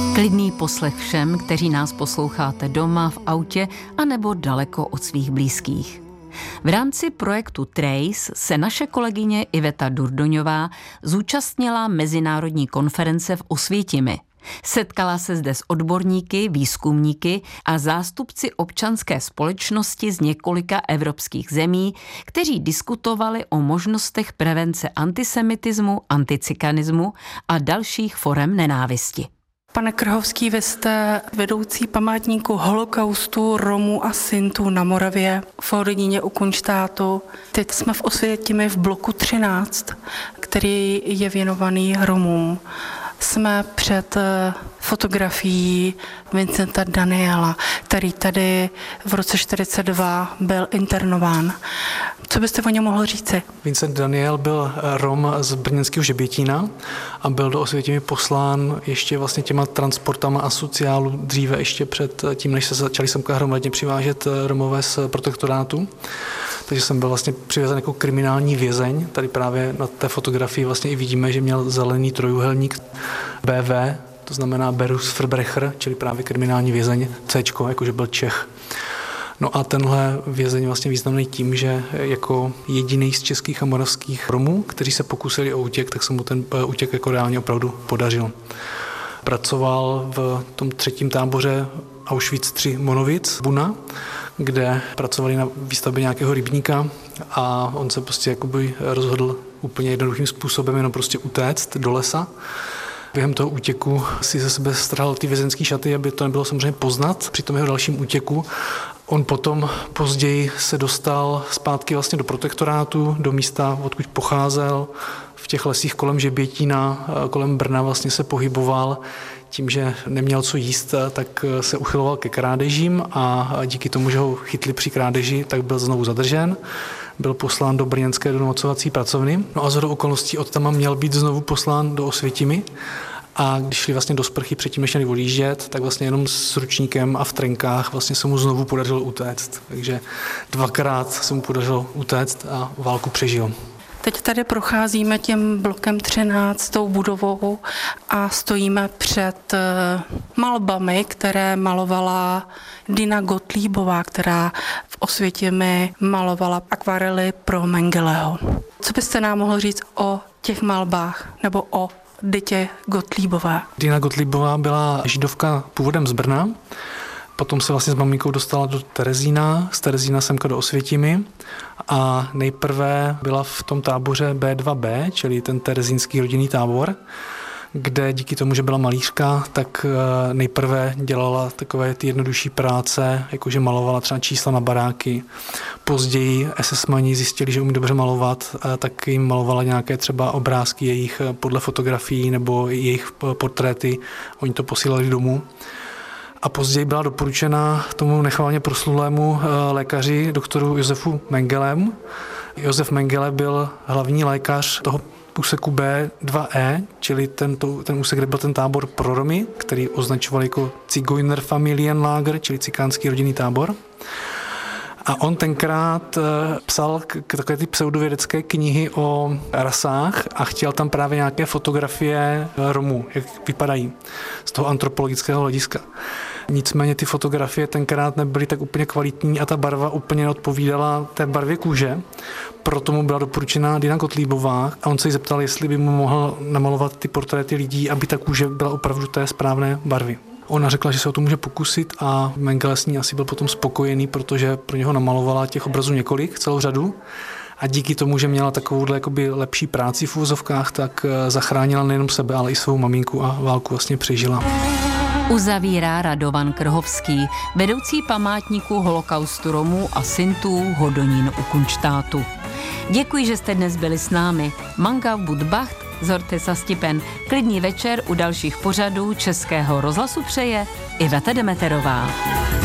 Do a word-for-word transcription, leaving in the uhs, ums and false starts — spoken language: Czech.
Klidný poslech všem, kteří nás posloucháte doma, v autě a nebo daleko od svých blízkých. V rámci projektu Trace se naše kolegyně Iveta Durdoňová zúčastnila mezinárodní konference v Osvětimi. Setkala se zde s odborníky, výzkumníky a zástupci občanské společnosti z několika evropských zemí, kteří diskutovali o možnostech prevence antisemitismu, anticikanismu a dalších forem nenávisti. Pane Krhovský, vy jste vedoucí památníku holokaustu Romů a Sintů na Moravě v Hodoníně u Kunštátu. Teď jsme v Osvětimi v bloku třináct, který je věnovaný Romům. Jsme před fotografií Vincenta Daniela, který tady v roce čtyřicet dva byl internován. Co byste o něm mohl říci? Vincent Daniel byl Rom z brněnského Žebětína a byl do Osvětimi poslán ještě vlastně těma transportama asociálů dříve ještě před tím, než se začali semka hromadně přivážet Romové z protektorátu. Takže jsem byl vlastně přivezen jako kriminální vězeň. Tady právě na té fotografii vlastně i vidíme, že měl zelený trojuhelník bé vé, to znamená Berufsverbrecher, čili právě kriminální vězeň, Cčko, jakože byl Čech. No a tenhle vězeň vlastně významný tím, že jako jediný z českých a moravských Romů, kteří se pokusili o útěk, tak se mu ten útěk jako reálně opravdu podařil. Pracoval v tom třetím táboře Auschwitz tři Monovic, Buna, kde pracovali na výstavbě nějakého rybníka a on se prostě jakoby rozhodl úplně jednoduchým způsobem jenom prostě utéct do lesa. Během toho útěku si ze sebe strhal ty vězenské šaty, aby to nebylo samozřejmě poznat při tom jeho dalším útěku. On potom později se dostal zpátky vlastně do protektorátu, do místa, odkud pocházel. V těch lesích kolem Žebětína, kolem Brna vlastně se pohyboval. Tím, že neměl co jíst, tak se uchyloval ke krádežím a díky tomu, že ho chytli při krádeži, tak byl znovu zadržen. Byl poslán do brněnské donocovací pracovny. No a shodou okolností od tam měl být znovu poslán do Osvětimi. A když šli vlastně do sprchy předtím, než měli odjíždět, tak vlastně jenom s ručníkem a v trenkách vlastně se mu znovu podařilo utéct. Takže dvakrát se mu podařilo utéct a válku přežil. Teď tady procházíme tím blokem třináct, tou budovou a stojíme před malbami, které malovala Dina Gottliebová, která v Osvětimi malovala akvarely pro Mengeleho. Co byste nám mohl říct o těch malbách nebo o Ditě Gottliebové? Dina Gottliebová byla židovka původem z Brna. Potom se vlastně s maminkou dostala do Terezína, z Terezína semka do Osvětimi a nejprve byla v tom táboře bé dva bé, čili ten terezínský rodinný tábor, kde díky tomu, že byla malířka, tak nejprve dělala takové ty jednodušší práce, jakože malovala třeba čísla na baráky. Později esesmani zjistili, že umí dobře malovat, tak jim malovala nějaké třeba obrázky jejich podle fotografií nebo jejich portréty. Oni to posílali domů. A později byla doporučena tomu nechvalně proslulému lékaři, doktoru Josefu Mengelemu. Josef Mengele byl hlavní lékař toho úseku bé dva é, čili ten, to, ten úsek, kde byl ten tábor pro Romy, který označoval jako Zigeunerfamilienlager, čili cikánský rodinný tábor. A on tenkrát psal k, k takové ty pseudovědecké knihy o rasách a chtěl tam právě nějaké fotografie Romů, jak vypadají z toho antropologického hlediska. Nicméně ty fotografie tenkrát nebyly tak úplně kvalitní a ta barva úplně neodpovídala té barvě kůže. Proto mu byla doporučena Dina Gottliebová a on se jí zeptal, jestli by mu mohl namalovat ty portréty lidí, aby ta kůže byla opravdu té správné barvy. Ona řekla, že se o to může pokusit a Mengele s ní asi byl potom spokojený, protože pro něho namalovala těch obrazů několik, celou řadu. A díky tomu, že měla takovouhle jakoby lepší práci v uvozovkách, tak zachránila nejenom sebe, ale i svou maminku a válku vlastně přežila. Uzavírá Radovan Krhovský, vedoucí památníku holokaustu Romů a Sintů Hodonín u Kunštátu. Děkuji, že jste dnes byli s námi. Mangav Budbacht, Zorte Sastipen. Klidný večer u dalších pořadů Českého rozhlasu přeje Iveta Demeterová.